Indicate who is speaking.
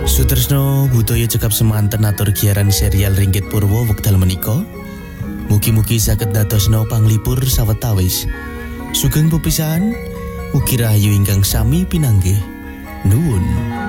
Speaker 1: Sutresno budaya cekap semanten atur giaran serial Ringgit Purwo wekdal menika. Mugi-mugi saged dadosno panglipur sawetawis. Sugeng pepisahan, mugi rahayu ingkang sami pinanggih. Nuwun.